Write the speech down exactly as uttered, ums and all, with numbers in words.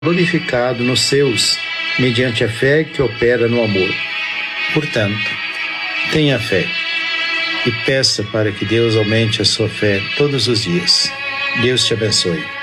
glorificado nos seus, mediante a fé que opera no amor. Portanto, tenha fé e peça para que Deus aumente a sua fé todos os dias. Deus te abençoe.